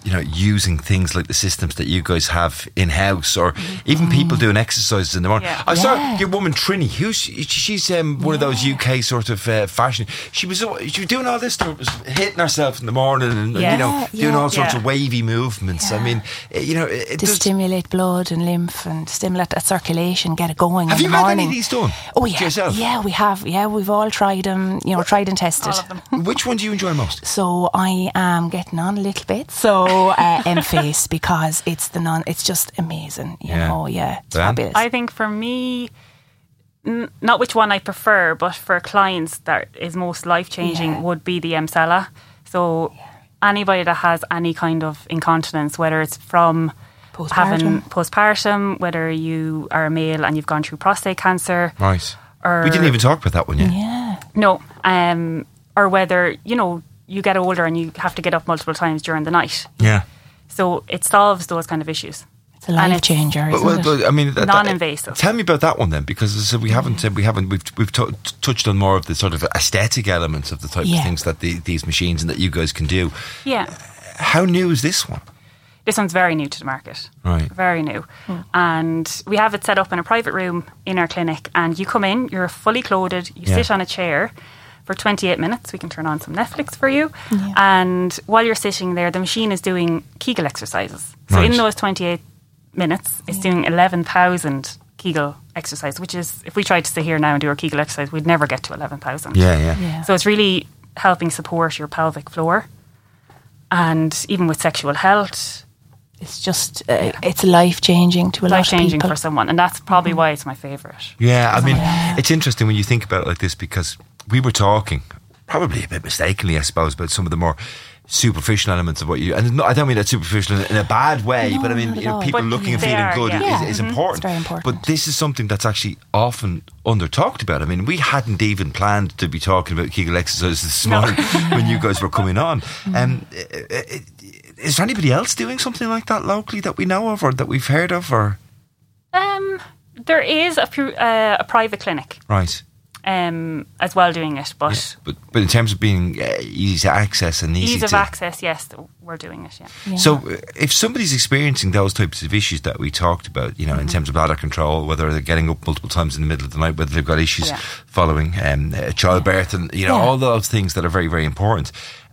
using things like the systems that you guys have in house, or even people doing exercises in the morning. I saw your woman Trini, she's one of those UK sort of fashion. She was doing all this stuff, hitting herself in the morning, and doing all sorts of wavy movements. I mean, it to stimulate blood and lymph and stimulate that circulation, get it going. Have in you the had morning. any of these done? Oh yeah, yourself? Yeah, we have. Yeah, we've all tried them. Tried and tested. All of them. Which one do you enjoy most? So I am getting on a little bit. So M-Face, because it's just amazing. You know, it's fabulous. I think for me, not which one I prefer, but for clients that is most life-changing would be the Emsella. So anybody that has any kind of incontinence, whether it's from having postpartum, whether you are a male and you've gone through prostate cancer. Right. We didn't even talk about that one yet. Yeah. No. Or whether, you get older and you have to get up multiple times during the night. Yeah. So it solves those kind of issues. It's a life changer, isn't it? I mean, non-invasive. Tell me about that one then, because we've touched on more of the sort of aesthetic elements of the type of things that these machines and that you guys can do. Yeah. How new is this one? This one's very new to the market. Right. Very new. And we have it set up in a private room in our clinic, and you come in, you're fully clothed, you sit on a chair for 28 minutes. We can turn on some Netflix for you. Yeah. And while you're sitting there, the machine is doing Kegel exercises. So in those 28 minutes, it's doing 11,000 Kegel exercises, which is, if we tried to sit here now and do our Kegel exercise, we'd never get to 11,000. Yeah. So it's really helping support your pelvic floor. And even with sexual health, it's just it's life-changing to a lot of people. Life-changing for someone, and that's probably why it's my favourite. Yeah, I mean, it's interesting when you think about it like this, because we were talking, probably a bit mistakenly, I suppose, about some of the more superficial elements of what you... And I don't mean that superficial in a bad way, but I mean, people looking and feeling good is important. It's very important. But this is something that's actually often under-talked about. I mean, we hadn't even planned to be talking about Kegel exercises this morning when you guys were coming on. Is there anybody else doing something like that locally that we know of or that we've heard of? Or there is a private clinic, right, as well doing it, but in terms of being easy to access and ease of access, yes, we're doing it. Yeah. So if somebody's experiencing those types of issues that we talked about, in terms of bladder control, whether they're getting up multiple times in the middle of the night, whether they've got issues following childbirth, and all those things that are very, very important.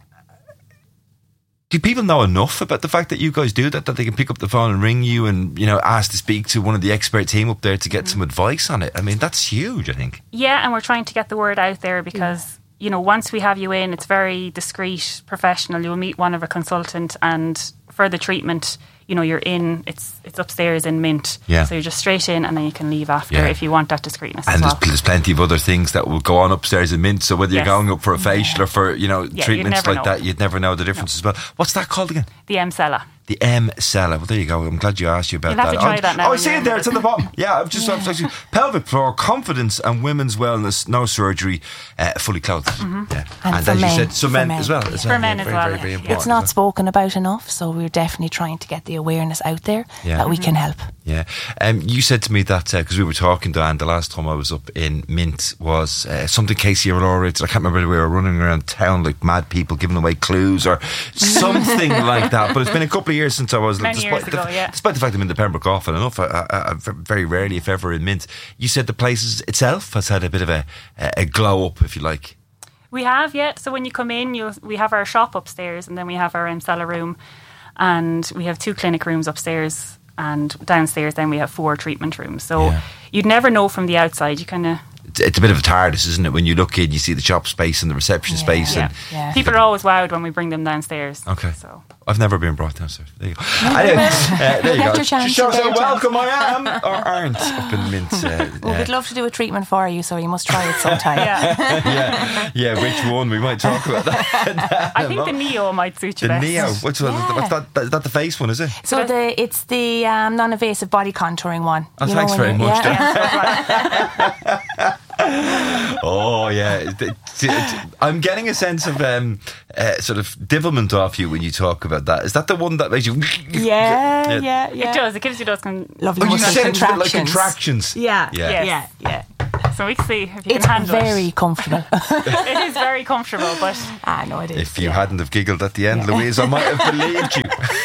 Do people know enough about the fact that you guys do that they can pick up the phone and ring you and, ask to speak to one of the expert team up there to get some advice on it? I mean, that's huge, I think. Yeah, and we're trying to get the word out there because, once we have you in, it's very discreet, professional. You'll meet one of a consultant, and for the treatment, you're in, it's upstairs in Mint. Yeah. So you're just straight in, and then you can leave after if you want that discreetness as well. And there's plenty of other things that will go on upstairs in Mint. So whether you're going up for a facial or for, treatments like that, you'd never know the difference as well. What's that called again? The Emsella. The Emsella. Well, there you go. I'm glad you asked you about that. You'll have to try that now. I see it there. It's at the bottom. Yeah, I've just actually pelvic floor, confidence and women's wellness, no surgery, fully clothed. Yeah. And as you said, some men as well. For men as well. Very, very important. It's not spoken about enough, so we're definitely trying to get the awareness out there that we can help. Yeah. You said to me that, because we were talking, Diane, the last time I was up in Mint was something Casey or Laura did. I can't remember, we were running around town like mad people giving away clues or something like that. But it's been a couple of years since I was, despite the fact I'm in the Pembroke often enough, I very rarely, if ever, in Mint. You said the place itself has had a bit of a glow up, if you like. We have, yeah. So when you come in, we have our shop upstairs, and then we have our Emsella room, and we have 2 clinic rooms upstairs, and downstairs then we have 4 treatment rooms. So you'd never know from the outside. You kind of... It's a bit of a TARDIS, isn't it? When you look in, you see the shop space and the reception space. And people are always wowed when we bring them downstairs. Okay. So I've never been brought downstairs. There you go. Anyway, there you go. Just shows how welcome I am or aren't up in Mint. Well, we'd love to do a treatment for you, so you must try it sometime. Yeah. Which one? We might talk about that. I think the Neo might suit you best. The Neo. Which one? What's that? Is that the face one? Is it? So it's the non-invasive body contouring one. Oh, thanks very much. Oh yeah, I'm getting a sense of sort of divilment off you when you talk about that. Is that the one that makes you? Yeah. It does. It gives you those lovely you muscle said contractions. Like contractions. Yeah. So we can see if you can handle It's very comfortable. it. It is very comfortable, but No, it is. If you hadn't have giggled at the end, Louise, I might have believed you.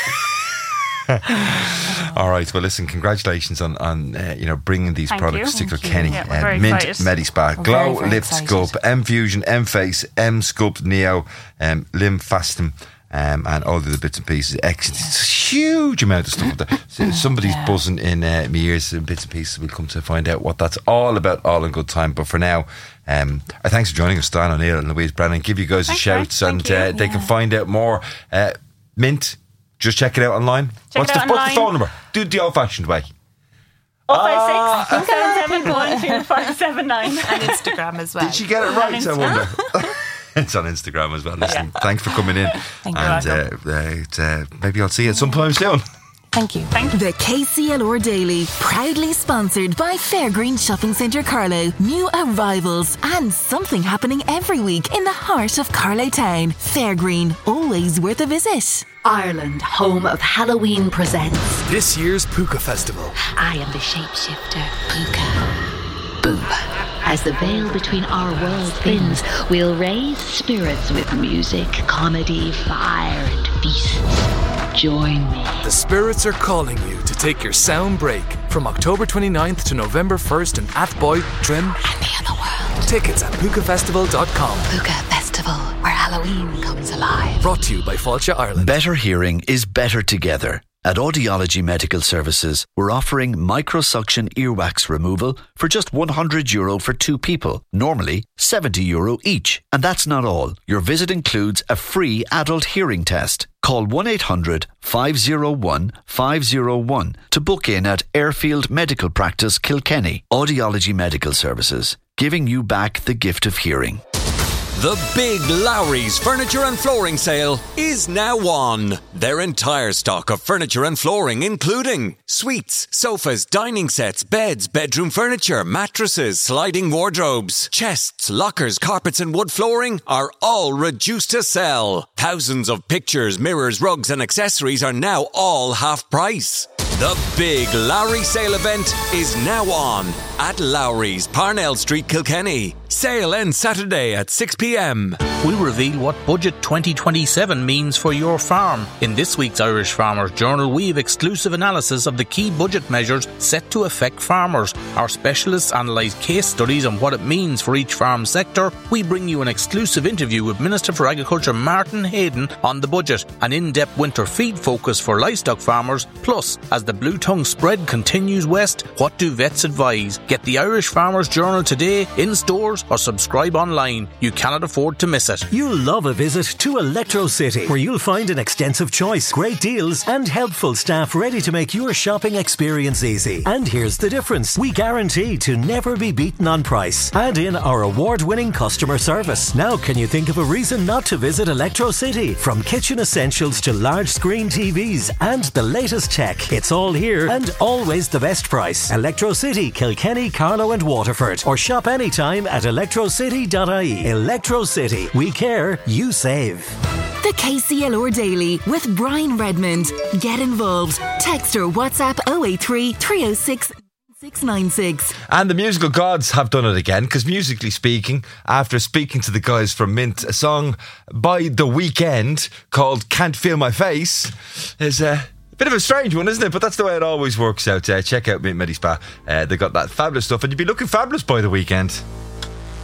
All right. Well, listen. Congratulations on bringing these products to Kilkenny. Yeah, we're very Mint excited. Medispa, We're Glow very, very Lip excited. Sculpt, M Fusion, M Face, M Sculpt Neo, Limb Fastum. And all the other bits and pieces. Excellent. It's a huge amount of stuff. So somebody's buzzing in my ears and bits and pieces. We'll come to find out what that's all about, all in good time. But for now, thanks for joining us, Stan O'Neill and Louise Brennan. Give you guys a Thanks, shout, Mike. and Thank they can find out more. Mint, just check it out online. What's the phone number? Do it the old-fashioned way. 056 771 2579. And Instagram as well. Did she get it right? I wonder. It's on Instagram as well. Listen, thanks for coming in. Thank you. And maybe I'll see you at some time soon. Thank you. The KCLR Daily, proudly sponsored by Fairgreen Shopping Centre Carlow. New arrivals and something happening every week in the heart of Carlow Town. Fairgreen, always worth a visit. Ireland, home of Halloween, presents This year's Puka Festival. I am the shapeshifter, Puka. Boom. As the veil between our worlds thins, we'll raise spirits with music, comedy, fire, and feasts. Join me. The spirits are calling you to take your sound break from October 29th to November 1st in Athboy, Trim, And the other world. Tickets at pukafestival.com. Puka Festival, where Halloween comes alive. Brought to you by Fáilte Ireland. Better hearing is better together. At Audiology Medical Services, we're offering microsuction earwax removal for just €100 for 2 people, normally €70 each. And that's not all. Your visit includes a free adult hearing test. Call 1-800-501-501 to book in at Airfield Medical Practice, Kilkenny. Audiology Medical Services, giving you back the gift of hearing. The Big Lowry's Furniture and Flooring Sale is now on. Their entire stock of furniture and flooring, including suites, sofas, dining sets, beds, bedroom furniture, mattresses, sliding wardrobes, chests, lockers, carpets and wood flooring, are all reduced to sell. Thousands of pictures, mirrors, rugs and accessories are now all half price. The Big Lowry Sale event is now on at Lowry's, Parnell Street, Kilkenny. Sale ends Saturday at 6 p.m. We reveal what Budget 2027 means for your farm. In this week's Irish Farmers Journal, we have exclusive analysis of the key budget measures set to affect farmers. Our specialists analyse case studies on what it means for each farm sector. We bring you an exclusive interview with Minister for Agriculture Martin Hayden on the budget, an in-depth winter feed focus for livestock farmers. Plus, as the blue tongue spread continues west, what do vets advise? Get the Irish Farmers Journal today in stores or subscribe online. You cannot afford to miss it. You'll love a visit to Electro City, where you'll find an extensive choice, great deals and helpful staff ready to make your shopping experience easy. And here's the difference. We guarantee to never be beaten on price. Add in our award-winning customer service. Now can you think of a reason not to visit Electro City? From kitchen essentials to large screen TVs and the latest tech, it's all here and always the best price. Electro City, Kilkenny, Carlow and Waterford. Or shop anytime at electrocity.ie. Electro City. We care, you save. The KCLR Daily with Brian Redmond. Get involved. Text or WhatsApp 083 306 696. And the musical gods have done it again, because musically speaking, after speaking to the guys from Mint, a song by The Weeknd called Can't Feel My Face is a bit of a strange one, isn't it? But that's the way it always works out. Check out Mint Medispa. They got that fabulous stuff, and you'd be looking fabulous by The Weeknd.